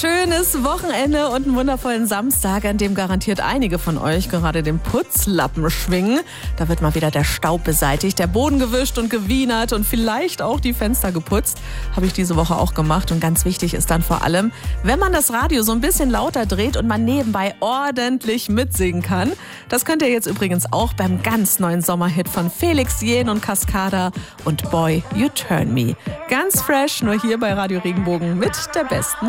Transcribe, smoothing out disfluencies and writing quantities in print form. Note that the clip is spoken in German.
schönes Wochenende und einen wundervollen Samstag, an dem garantiert einige von euch gerade den Putzlappen schwingen. Da wird mal wieder der Staub beseitigt, der Boden gewischt und gewienert und vielleicht auch die Fenster geputzt. Habe ich diese Woche auch gemacht. Und ganz wichtig ist dann vor allem, wenn man das Radio so ein bisschen lauter dreht und man nebenbei ordentlich mitsingen kann. Das könnt ihr jetzt übrigens auch beim ganz neuen Sommerhit von Felix Jähn und Cascada und Boy, You Turn Me. Ganz fresh, nur hier bei Radio Regenbogen mit der besten